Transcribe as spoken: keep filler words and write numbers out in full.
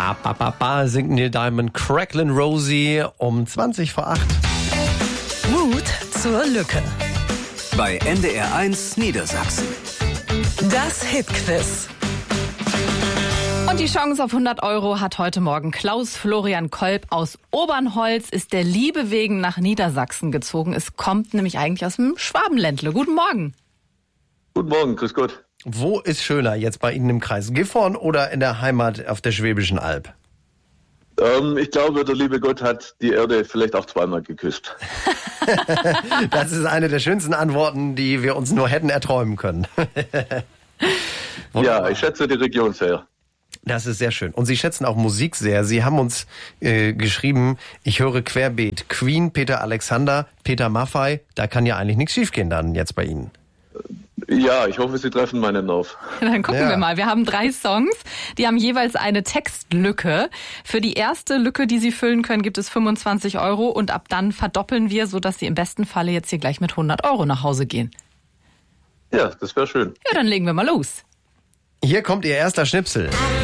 Ba, ba, ba, ba, singt Neil Diamond, Cracklin' Rosie um zwanzig vor acht. Mut zur Lücke. Bei N D R eins Niedersachsen. Das Hitquiz. Und die Chance auf hundert Euro hat heute Morgen Klaus Florian Kolb aus Obernholz, ist der Liebe wegen nach Niedersachsen gezogen. Es kommt nämlich eigentlich aus dem Schwabenländle. Guten Morgen. Guten Morgen, grüß Gott. Wo ist schöner jetzt bei Ihnen im Kreis? Gifhorn oder in der Heimat auf der Schwäbischen Alb? Ähm, ich glaube, der liebe Gott hat die Erde vielleicht auch zweimal geküsst. Das ist eine der schönsten Antworten, die wir uns nur hätten erträumen können. Ja, ich schätze die Region sehr. Das ist sehr schön. Und Sie schätzen auch Musik sehr. Sie haben uns äh, geschrieben, ich höre querbeet. Queen, Peter Alexander, Peter Maffay. Da kann ja eigentlich nichts schiefgehen dann jetzt bei Ihnen. Ja, ich hoffe, Sie treffen meinen auf. Dann gucken Ja. wir mal. Wir haben drei Songs, die haben jeweils eine Textlücke. Für die erste Lücke, die Sie füllen können, gibt es fünfundzwanzig Euro und ab dann verdoppeln wir, sodass Sie im besten Falle jetzt hier gleich mit hundert Euro nach Hause gehen. Ja, das wäre schön. Ja, dann legen wir mal los. Hier kommt Ihr erster Schnipsel.